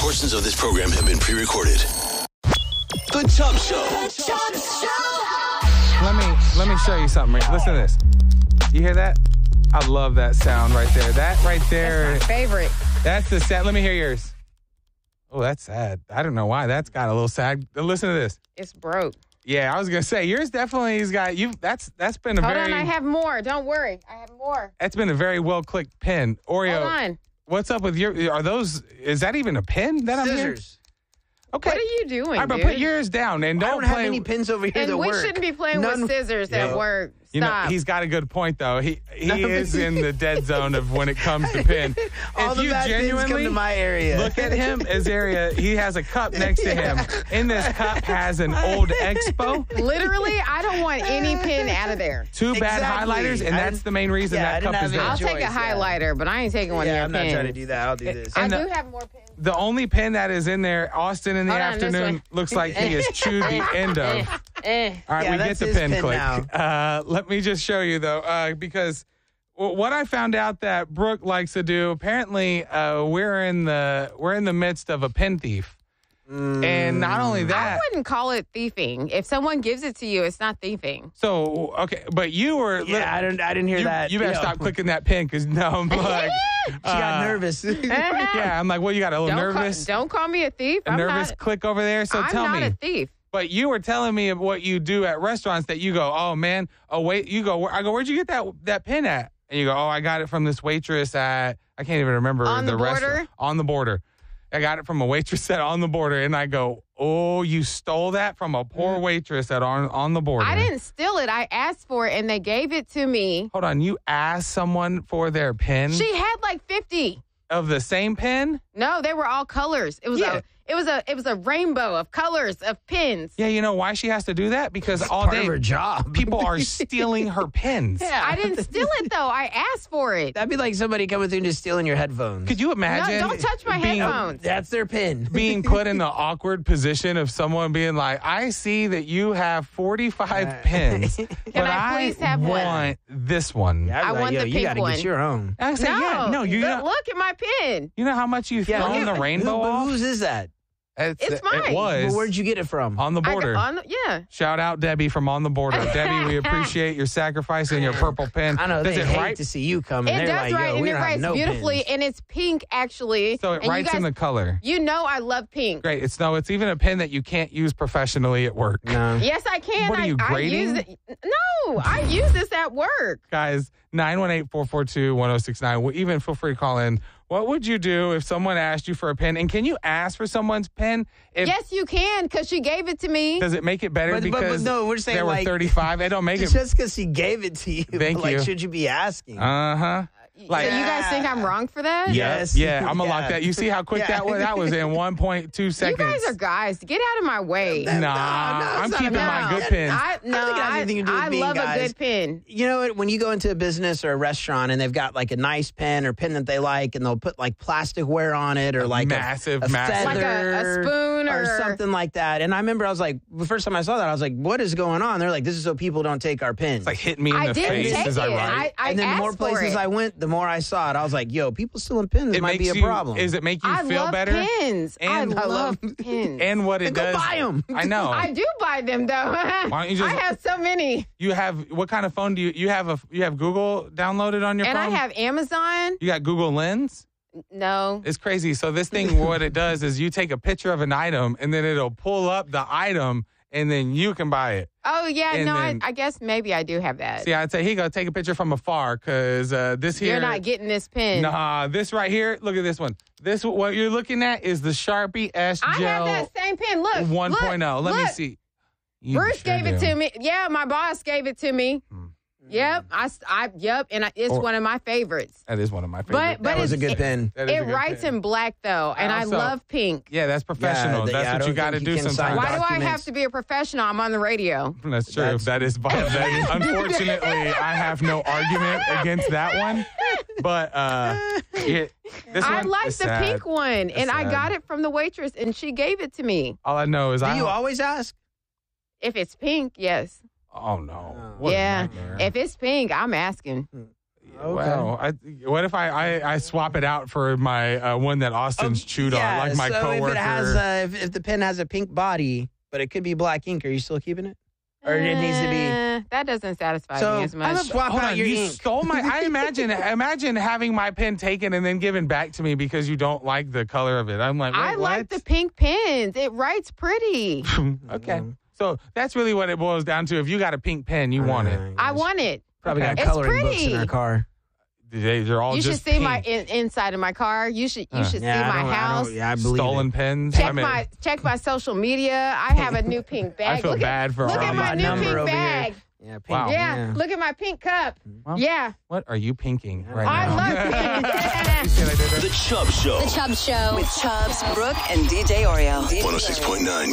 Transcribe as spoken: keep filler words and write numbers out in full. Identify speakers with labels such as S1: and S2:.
S1: Portions of this program have been pre-recorded. The Chop Show.
S2: The Chop Show.
S3: Let me let me show you something. Listen to this. You hear that? I love that sound right there. That right there.
S4: That's my favorite.
S3: That's the sad. Let me hear yours. Oh, that's sad. I don't know why. That's got a little sad. Listen to this.
S4: It's broke.
S3: Yeah, I was gonna say yours definitely has got you. That's that's been a
S4: Hold
S3: very.
S4: on, I have more. Don't worry, I have more.
S3: That's been a very well clicked pin. Oreo.
S4: Hold on.
S3: What's up with your? Are those? Is that even a pin that I'm hearing?
S5: Scissors.
S3: Okay.
S4: What are you doing,
S3: All right, but
S4: dude?
S3: put yours down and don't,
S5: I don't have
S3: play.
S5: any pins over here
S4: and
S5: that
S4: we
S5: work.
S4: shouldn't be playing
S5: None-
S4: with scissors
S5: Yeah.
S4: at work. Stop.
S3: You know, he's got a good point though. He he
S5: None of
S3: is
S5: it-
S3: in the dead zone of when it comes to pin.
S5: All
S3: if
S5: the
S3: you
S5: bad pins come
S3: genuinely
S5: to my area.
S3: look at him, his area, he has a cup next to him. In this cup has an old Expo,
S4: Literally, I don't want any pin out of there.
S3: two bad
S5: Exactly.
S3: highlighters, and
S5: I
S3: that's
S5: didn't-
S3: the main reason
S5: yeah, I
S3: that
S5: didn't
S3: cup is
S5: have
S3: there.
S4: I'll
S5: any
S4: take a
S5: choice, yeah.
S4: highlighter, but I ain't taking one
S5: Yeah,
S4: of
S5: I'm
S4: your
S5: not
S4: pins.
S5: trying to do that. I'll do this.
S4: I
S3: And
S4: do
S3: the-
S4: have more pins.
S3: The only pin that is in there, Austin in the
S4: Hold on, this
S3: afternoon,
S4: one.
S3: looks like he has chewed the end of.
S4: Eh.
S3: All right,
S5: Yeah,
S3: we get
S5: that's
S3: the
S5: his
S3: pin,
S5: pin
S3: click.
S5: now.
S3: Uh, let me just show you, though, uh, because w- what I found out that Brooke likes to do, apparently uh, we're in the we're in the midst of a pin thief. And not only
S4: I
S3: that,
S4: wouldn't call it thieving. If someone gives it to you, it's not thieving.
S3: so, okay, but you were...
S5: Yeah, I didn't. I didn't hear
S3: you,
S5: that.
S3: You better
S5: Yo.
S3: stop clicking that pin, because no, I'm like...
S5: She got
S3: uh,
S5: nervous.
S3: Yeah, I'm like, well, you got a little
S4: Don't call,
S3: nervous,
S4: don't call me a thief.
S3: a
S4: I'm
S3: nervous
S4: not,
S3: click over there. So
S4: I'm
S3: tell
S4: not
S3: me.
S4: a thief.
S3: But you were telling me of what you do at restaurants that you go, oh man, oh wait, you go, I go, where'd you get that that pin at? And you go, oh, I got it from this waitress at, I can't even remember
S4: On the
S3: restaurant.
S4: border?
S3: On the border. I got it from a waitress at On the Border, and I go, oh, you stole that from a poor waitress at On On the Border.
S4: I didn't steal it. I asked for it, and they gave it to me.
S3: Hold on, you asked someone for their pin
S4: She had like fifty.
S3: of the same pin?
S4: No, they were all colors. It was
S3: Yeah.
S4: a it was a it was a rainbow of colors of pins.
S3: Yeah, you know why she has to do that? Because all
S5: Part
S3: day
S5: of her job.
S3: people are stealing her pins.
S5: Yeah.
S4: I didn't steal it though. I asked for it.
S5: That'd be like somebody coming through and just stealing your headphones.
S3: Could you imagine?
S4: No, don't touch my
S3: being,
S4: headphones.
S5: That's their pin.
S3: being put in the awkward position of someone being like, I see that you have forty-five
S5: Uh,
S3: pins, but
S4: I please have one?
S3: want this one.
S5: Yeah, I'd be
S4: I
S5: like,
S4: want
S5: Yo,
S4: the
S5: you
S4: pink
S5: gotta
S4: one.
S5: get your own.
S3: I say,
S4: no,
S3: yeah, no, you
S4: look,
S3: know,
S4: look at my pin.
S3: you know how much you've
S5: Yeah,
S3: thrown
S5: who-
S3: the rainbow
S5: who,
S3: off?
S5: Whose is that?
S3: It's,
S4: It's mine.
S3: It was
S5: Well, where'd you get it from?
S3: on the
S4: I got
S3: border.
S4: on the- yeah.
S3: Shout out Debbie from On the Border. Debbie, we appreciate your sacrifice and your purple pin.
S5: I know
S3: Does
S5: they
S3: it
S5: hate
S3: write?
S5: to see you coming.
S4: It
S5: They're
S4: does
S5: like,
S4: right,
S5: Yo,
S4: and
S5: we
S4: it
S5: don't have
S4: writes
S5: no
S4: beautifully,
S5: pins.
S4: and it's pink actually.
S3: So it
S4: and you
S3: writes
S4: guys,
S3: in the color.
S4: You know I love pink.
S3: Great. It's no. It's even a pen that you can't use professionally at work.
S5: No.
S4: Yes, I can.
S3: What are
S4: I,
S3: you,
S4: I
S3: grading?
S4: use it. No, I use this at work.
S3: Guys, nine one eight, four four two, one oh six nine. Well, even feel free to call in. What would you do if someone asked you for a pen? And can you ask for someone's pen? If,
S4: Yes, you can, because she gave it to me.
S3: Does it make it better
S5: But- but- but
S3: because
S5: no, we're saying,
S3: there were
S5: like,
S3: thirty-five? They don't make it.
S5: Just because he gave it to you.
S3: Thank
S5: but, like,
S3: you.
S5: should you be asking?
S3: Uh-huh. Like,
S4: so you guys think I'm wrong for that?
S5: Yes.
S3: Yeah, I'm going to lock
S5: Yeah.
S3: that. You see how quick
S5: Yeah.
S3: that was? That was in one point two
S4: You
S3: seconds.
S4: guys are guys. Get out of my way.
S3: Nah,
S5: No, no,
S3: I'm
S5: it's not
S3: keeping my
S4: about-
S3: good pins.
S4: I, no,
S5: I don't think it has
S4: I,
S5: anything to do with
S4: I
S5: being
S4: love
S5: guys.
S4: a good pin.
S5: You know what? When you go into a business or a restaurant and they've got like a nice pen or pen that they like, and they'll put like plasticware on it or like
S3: massive,
S5: a, a
S3: massive.
S4: Like a- a
S5: feather
S4: spoon or-
S5: something like that. And I remember I was like, the first time I saw that, I was like, "What is going on?" They're like, "This is so people don't take our pens."
S3: It's like hitting me in
S4: I
S3: the
S4: didn't
S3: face
S4: take
S3: as I
S4: it.
S3: write.
S4: I, I
S5: and then the more
S4: asked for
S5: places
S4: it.
S5: I went, the more I saw it. I was like, "Yo, people stealing pens
S3: It
S5: might
S3: makes
S5: be a
S3: you,
S5: problem."
S3: Does it make you
S4: I
S3: feel
S4: love
S3: better?
S4: pins.
S3: And
S4: I
S3: I
S4: love
S5: love-
S4: pins.
S3: And what it
S5: Then go
S3: does.
S5: buy 'em.
S3: I know.
S4: I do buy them though.
S3: Why don't you just-
S4: I have so many,
S3: You have what kind of phone do you you have a you have Google downloaded on your
S4: and
S3: phone?
S4: I have Amazon.
S3: You got Google Lens?
S4: No,
S3: It's crazy. So this thing, what it does is you take a picture of an item and then it'll pull up the item and then you can buy it.
S4: oh yeah,
S3: And
S4: no. I,
S3: then-
S4: I guess maybe I do have that.
S3: See, I'd say, here you go, take a picture from afar because uh, this here.
S4: You're not getting this pin.
S3: Nah, this right here, look at this one. This, what you're looking at is the Sharpie S
S4: I have
S3: Gel
S4: that same pin. Look,
S3: one point oh.
S4: look,
S3: Let me
S4: look.
S3: see. You
S4: Bruce
S3: sure
S4: gave it
S3: do.
S4: to me. Yeah, my boss gave it to me.
S3: Hmm.
S4: Yep, I, s- I- yep, and I, it's
S3: Or-
S4: one of my favorites.
S3: That is one of my favorites.
S4: But but
S5: that was a
S4: it's-
S5: good pen.
S3: That is a
S4: It
S3: good
S4: writes
S3: pen.
S4: in black though, and I
S3: Also-
S4: love pink.
S3: Yeah, that's professional.
S5: Yeah,
S3: that's
S5: yeah, I
S3: what you
S5: don't
S3: got to
S5: think
S3: do
S5: you can sign
S3: sometimes.
S4: Why do I have
S5: documents.
S4: to be a professional? I'm on the radio.
S3: That's true.
S5: That's-
S3: that is, that, unfortunately, I have no argument against that one. But uh, it, this
S4: I
S3: one
S4: like
S3: is
S4: the
S3: sad.
S4: pink one, and I
S3: sad.
S4: got it from the waitress, and she gave it to me.
S3: All I know is
S5: Do
S3: I.
S5: you
S3: don't-
S5: always ask?
S4: If it's pink, yes.
S3: oh no!
S5: Oh.
S3: What a
S4: yeah.
S3: nightmare.
S4: If it's pink, I'm asking.
S3: Wow. I, what if I, I, I swap it out for my uh, one that Austin's chewed
S5: yeah,
S3: on, like my
S5: so
S3: coworker?
S5: if it has, uh, if, if the pen has a pink body, but it could be black ink, are you still keeping it? Or it needs to be.
S4: Eh, that doesn't satisfy
S5: So,
S4: me as
S5: I'm
S4: much.
S5: gonna swap
S3: Hold
S5: out
S3: on,
S5: your
S3: you
S5: ink.
S3: stole my. I imagine imagine having my pen taken and then given back to me because you don't like the color of it. I'm like, wait,
S4: I like
S3: what?
S4: the pink pens. It writes pretty.
S3: Okay, so that's really what it boils down to. If you got a pink pen, you want it.
S4: I want it.
S5: Probably got
S4: It's
S5: coloring books in
S4: pretty.
S5: our car.
S3: They, they're all
S4: You should
S3: just
S4: see my
S3: pink.
S4: in, inside of my car. You should you
S3: Uh,
S4: should
S5: Yeah,
S4: see
S5: I
S4: my
S5: don't- I
S4: house.
S5: don't- yeah, I believe
S3: stolen
S5: it.
S3: pens.
S4: Check
S3: I mean,
S4: my check my social media. I have a new pink bag.
S3: feel
S4: look
S3: bad
S4: at,
S3: for
S4: look
S3: our
S4: at my
S5: My
S4: new
S5: number
S4: pink
S5: over here.
S4: bag.
S5: Yeah, pink.
S3: Wow.
S4: Yeah, look at my pink cup.
S3: Well,
S4: Yeah,
S3: what are you pinking right
S4: I
S3: now?
S4: love pink.
S3: You see what I did there?
S1: The Chubb Show.
S2: The Chubb Show.
S6: With Chubbs, Brooke, and D J Oreo.
S1: one oh six point nine.